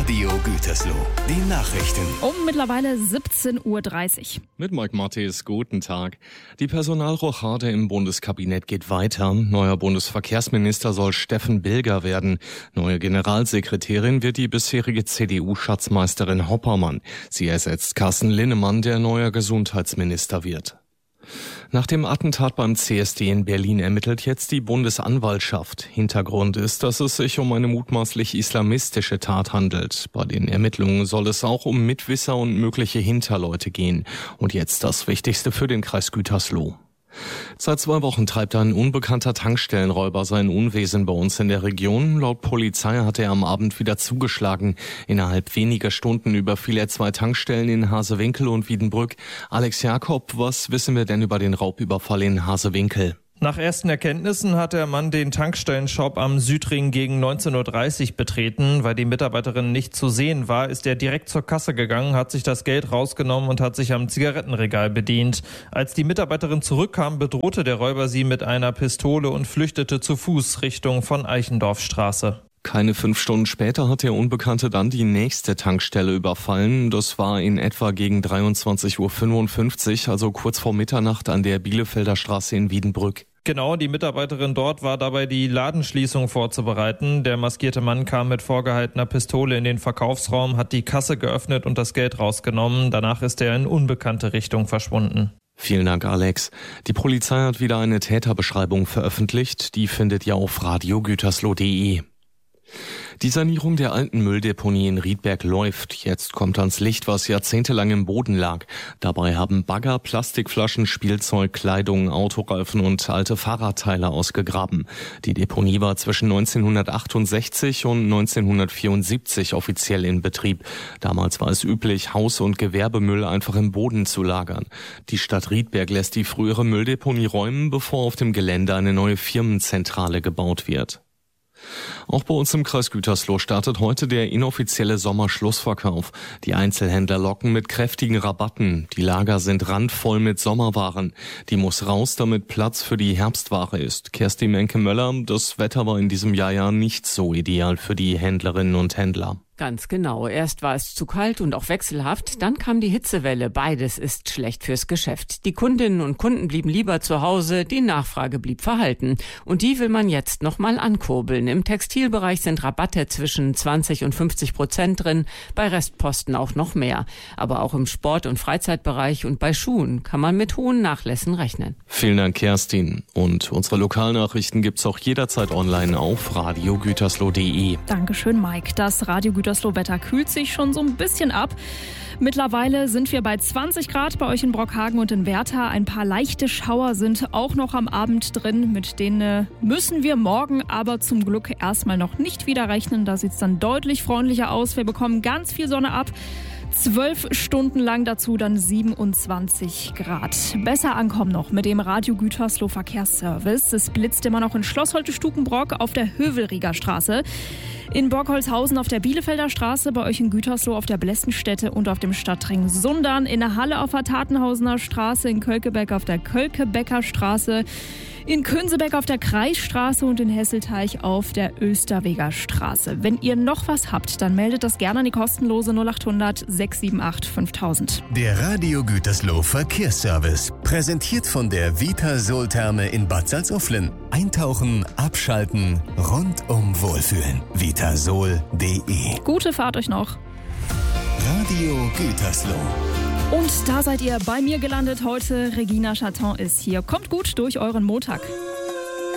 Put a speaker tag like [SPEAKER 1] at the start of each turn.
[SPEAKER 1] Radio Gütersloh. Die Nachrichten.
[SPEAKER 2] Um mittlerweile 17:30 Uhr.
[SPEAKER 3] Mit Mike Mattis, guten Tag. Die Personalrochade im Bundeskabinett geht weiter. Neuer Bundesverkehrsminister soll Steffen Bilger werden. Neue Generalsekretärin wird die bisherige CDU-Schatzmeisterin Hoppermann. Sie ersetzt Carsten Linnemann, der neuer Gesundheitsminister wird. Nach dem Attentat beim CSD in Berlin ermittelt jetzt die Bundesanwaltschaft. Hintergrund ist, dass es sich um eine mutmaßlich islamistische Tat handelt. Bei den Ermittlungen soll es auch um Mitwisser und mögliche Hinterleute gehen. Und jetzt das Wichtigste für den Kreis Gütersloh. Seit 2 Wochen treibt ein unbekannter Tankstellenräuber sein Unwesen bei uns in der Region. Laut Polizei hat er am Abend wieder zugeschlagen. Innerhalb weniger Stunden überfiel er 2 Tankstellen in Hasewinkel und Wiedenbrück. Alex Jakob, was wissen wir denn über den Raubüberfall in Hasewinkel?
[SPEAKER 4] Nach ersten Erkenntnissen hat der Mann den Tankstellenshop am Südring gegen 19:30 Uhr betreten. Weil die Mitarbeiterin nicht zu sehen war, ist er direkt zur Kasse gegangen, hat sich das Geld rausgenommen und hat sich am Zigarettenregal bedient. Als die Mitarbeiterin zurückkam, bedrohte der Räuber sie mit einer Pistole und flüchtete zu Fuß Richtung von Eichendorffstraße.
[SPEAKER 3] Keine 5 Stunden später hat der Unbekannte dann die nächste Tankstelle überfallen. Das war in etwa gegen 23:55 Uhr, also kurz vor Mitternacht an der Bielefelder Straße in Wiedenbrück.
[SPEAKER 4] Genau, die Mitarbeiterin dort war dabei, die Ladenschließung vorzubereiten. Der maskierte Mann kam mit vorgehaltener Pistole in den Verkaufsraum, hat die Kasse geöffnet und das Geld rausgenommen. Danach ist er in unbekannte Richtung verschwunden.
[SPEAKER 3] Vielen Dank, Alex. Die Polizei hat wieder eine Täterbeschreibung veröffentlicht. Die findet ihr auf radiogütersloh.de. Die Sanierung der alten Mülldeponie in Riedberg läuft. Jetzt kommt ans Licht, was jahrzehntelang im Boden lag. Dabei haben Bagger, Plastikflaschen, Spielzeug, Kleidung, Autoreifen und alte Fahrradteile ausgegraben. Die Deponie war zwischen 1968 und 1974 offiziell in Betrieb. Damals war es üblich, Haus- und Gewerbemüll einfach im Boden zu lagern. Die Stadt Riedberg lässt die frühere Mülldeponie räumen, bevor auf dem Gelände eine neue Firmenzentrale gebaut wird. Auch bei uns im Kreis Gütersloh startet heute der inoffizielle Sommerschlussverkauf. Die Einzelhändler locken mit kräftigen Rabatten. Die Lager sind randvoll mit Sommerwaren. Die muss raus, damit Platz für die Herbstware ist. Kerstin Menke-Möller, das Wetter war in diesem Jahr ja nicht so ideal für die Händlerinnen und Händler.
[SPEAKER 5] Ganz genau. Erst war es zu kalt und auch wechselhaft, dann kam die Hitzewelle. Beides ist schlecht fürs Geschäft. Die Kundinnen und Kunden blieben lieber zu Hause, die Nachfrage blieb verhalten. Und die will man jetzt nochmal ankurbeln. Im Textilbereich sind Rabatte zwischen 20% und 50% drin, bei Restposten auch noch mehr. Aber auch im Sport- und Freizeitbereich und bei Schuhen kann man mit hohen Nachlässen rechnen.
[SPEAKER 3] Vielen Dank, Kerstin. Und unsere Lokalnachrichten gibt's auch jederzeit online auf radiogütersloh.de.
[SPEAKER 2] Dankeschön, Mike. Das Radio Gütersloh-Wetter kühlt sich schon so ein bisschen ab. Mittlerweile sind wir bei 20 Grad bei euch in Brockhagen und in Werther. Ein paar leichte Schauer sind auch noch am Abend drin. Mit denen müssen wir morgen aber zum Glück erstmal noch nicht wieder rechnen. Da sieht es dann deutlich freundlicher aus. Wir bekommen ganz viel Sonne ab. 12 Stunden lang dazu dann 27 Grad. Besser ankommen noch mit dem Radio Gütersloh Verkehrsservice. Es blitzt immer noch in Schloss Holte-Stukenbrock auf der Hövelrieger Straße. In Borgholzhausen auf der Bielefelder Straße, bei euch in Gütersloh auf der Blessenstätte und auf dem Stadtring Sundern, in der Halle auf der Tatenhausener Straße, in Kölkebeck auf der Kölkebecker Straße, in Könsebeck auf der Kreisstraße und in Hesselteich auf der Österweger Straße. Wenn ihr noch was habt, dann meldet das gerne an die kostenlose 0800 678 5000.
[SPEAKER 1] Der Radio Gütersloh Verkehrsservice. Präsentiert von der Vitasol-Therme in Bad Salzuflen. Eintauchen, abschalten, rundum wohlfühlen. Vitasol.de.
[SPEAKER 2] Gute Fahrt euch noch.
[SPEAKER 1] Radio Gütersloh.
[SPEAKER 2] Und da seid ihr bei mir gelandet heute. Regina Chaton ist hier. Kommt gut durch euren Montag.